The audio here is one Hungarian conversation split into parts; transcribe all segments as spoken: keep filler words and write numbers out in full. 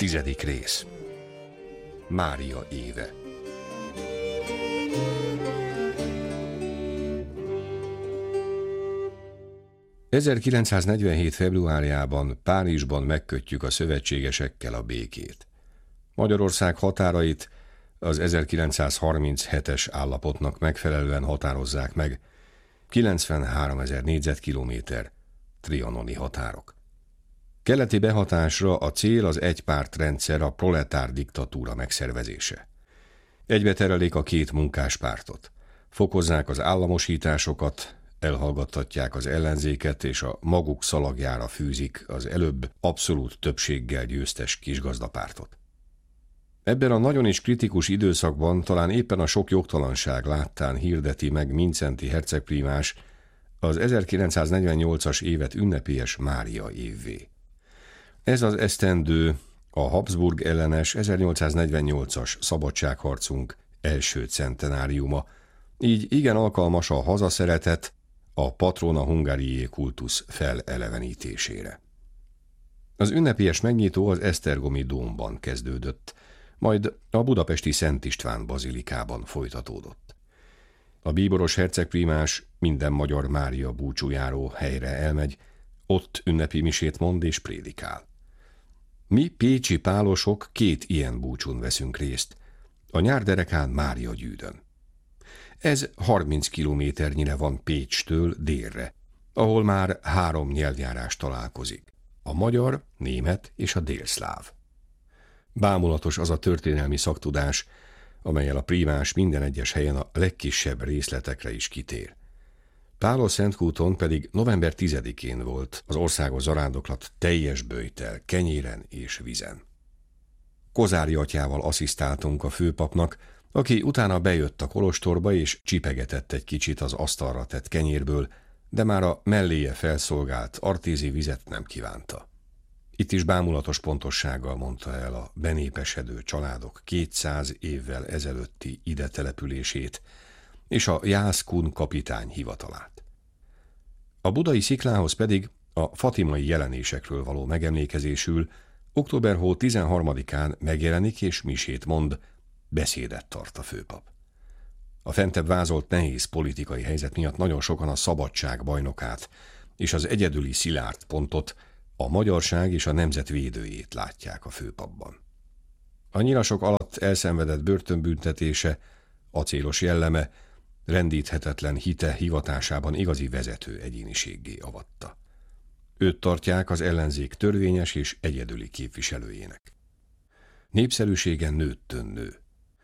Tizedik rész. Mária éve. ezerkilencszáznegyvenhét. februárjában Párizsban megkötjük a szövetségesekkel a békét. Magyarország határait az ezerkilencszázharminchetes állapotnak megfelelően határozzák meg, kilencvenháromezer négyzetkilométer trianoni határok. Keleti behatásra a cél az egypártrendszer, a proletár diktatúra megszervezése. Egybeterelik a két munkáspártot, fokozzák az államosításokat, elhallgattatják az ellenzéket és a maguk szalagjára fűzik az előbb abszolút többséggel győztes kisgazdapártot. Ebben a nagyon is kritikus időszakban talán éppen a sok jogtalanság láttán hirdeti meg Mindszenty hercegprímás az ezerkilencszáznegyvennyolcas évet ünnepélyes Mária évvé. Ez az esztendő a Habsburg ellenes ezernyolcszáznegyvennyolcas szabadságharcunk első centenáriuma, így igen alkalmas a hazaszeretet, a patrona hungariae kultusz felelevenítésére. Az ünnepélyes megnyitó az esztergomi dómban kezdődött, majd a budapesti Szent István bazilikában folytatódott. A bíboros hercegprímás minden magyar Mária búcsújáró helyre elmegy, ott ünnepi misét mond és prédikál. Mi pécsi pálosok két ilyen búcsún veszünk részt, a nyárderekán Mária gyűdön. Ez harminc kilométernyire van Pécstől délre, ahol már három nyelvjárás találkozik, a magyar, német és a délszláv. Bámulatos az a történelmi szaktudás, amellyel a prímás minden egyes helyen a legkisebb részletekre is kitér. Pálos-Szentkúton pedig november tizedikén volt az országos zarándoklat teljes böjtel, kenyéren és vizen. Kozári atyával asszisztáltunk a főpapnak, aki utána bejött a kolostorba és csipegetett egy kicsit az asztalra tett kenyérből, de már a melléje felszolgált artézi vizet nem kívánta. Itt is bámulatos pontossággal mondta el a benépesedő családok kétszáz évvel ezelőtti ide települését és a Jászkun kapitány hivatalát. A budai sziklához pedig a fatimai jelenésekről való megemlékezésül októberhó tizenharmadikán megjelenik és misét mond, beszédet tart a főpap. A fentebb vázolt nehéz politikai helyzet miatt nagyon sokan a szabadság bajnokát és az egyedüli szilárd pontot, a magyarság és a nemzet védőjét látják a főpapban. A nyilasok alatt elszenvedett börtönbüntetése, acélos jelleme, rendíthetetlen hite hivatásában igazi vezető egyéniséggé avatta. Őt tartják az ellenzék törvényes és egyedüli képviselőjének. Népszerűségen nőttön nő.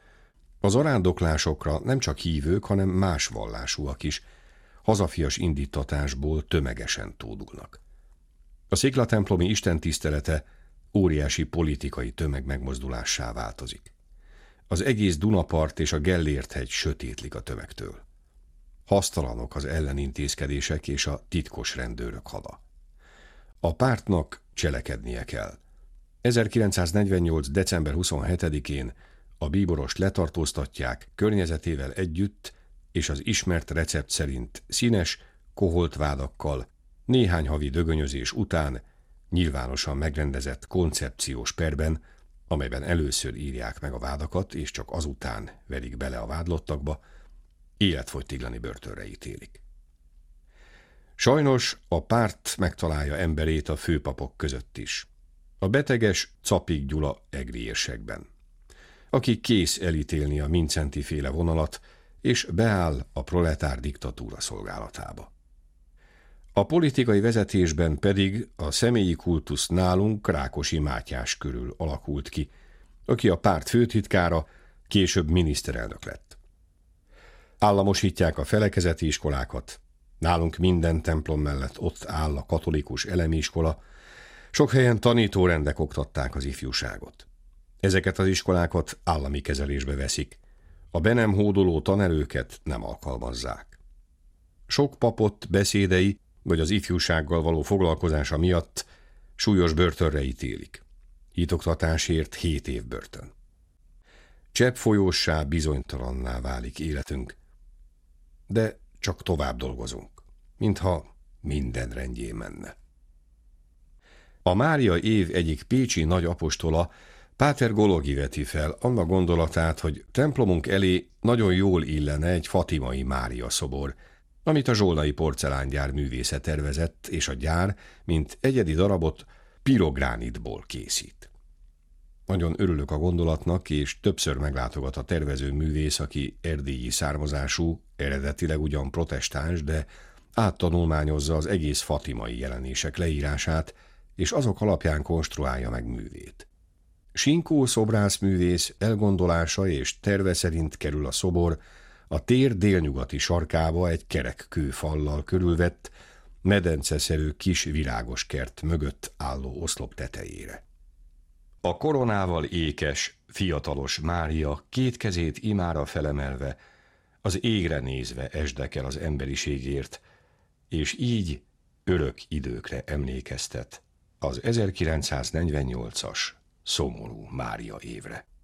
Az zarándoklásokra nem csak hívők, hanem más vallásúak is hazafias indítatásból tömegesen tódulnak. A sziklatemplomi istentisztelete óriási politikai tömeg megmozdulássá változik. Az egész Dunapart és a Gellért-hegy sötétlik a tömegtől. Hasztalanok az ellenintézkedések és a titkos rendőrök hada. A pártnak cselekednie kell. ezerkilencszáznegyvennyolc. december huszonhetedikén a bíborost letartóztatják környezetével együtt, és az ismert recept szerint színes, koholt vádakkal, néhány havi dögönyözés után nyilvánosan megrendezett koncepciós perben, amelyben először írják meg a vádakat, és csak azután verik bele a vádlottakba, életfogytiglani börtönre ítélik. Sajnos a párt megtalálja emberét a főpapok között is. A beteges Czapik Gyula egri érsekben, aki kész elítélni a Mindszenty féle vonalat, és beáll a proletár diktatúra szolgálatába. A politikai vezetésben pedig a személyi kultusz nálunk Rákosi Mátyás körül alakult ki, aki a párt főtitkára, később miniszterelnök lett. Államosítják a felekezeti iskolákat, nálunk minden templom mellett ott áll a katolikus elemi iskola, sok helyen tanítórendek oktatták az ifjúságot. Ezeket az iskolákat állami kezelésbe veszik, a be nem hódoló tanerőket nem alkalmazzák. Sok papot beszédei vagy az ifjúsággal való foglalkozása miatt súlyos börtönre ítélik. Hitoktatásért hét év börtön. Cseppfolyóssá, bizonytalanná válik életünk, de csak tovább dolgozunk, mintha minden rendjén menne. A Mária év egyik pécsi nagyapostola, Páter Gologi veti fel annak gondolatát, hogy templomunk elé nagyon jól illene egy fatimai Mária szobor, amit a zsolnai porcelángyár művésze tervezett, és a gyár, mint egyedi darabot, pirogránitból készít. Nagyon örülök a gondolatnak, és többször meglátogat a tervező művész, aki erdélyi származású, eredetileg ugyan protestáns, de áttanulmányozza az egész fatimai jelenések leírását, és azok alapján konstruálja meg művét. Sinkó szobrászművész elgondolása és terve szerint kerül a szobor a tér délnyugati sarkába egy kerek kőfallal körülvett, medenceszerű kis virágos kert mögött álló oszlop tetejére. A koronával ékes, fiatalos Mária két kezét imára felemelve, az égre nézve esdekel az emberiségért, és így örök időkre emlékeztet az ezerkilencszáznegyvennyolcas szomorú Mária évre.